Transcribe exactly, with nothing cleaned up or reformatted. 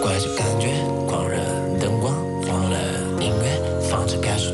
怪这感觉，狂热灯光，慌了音乐，放着开始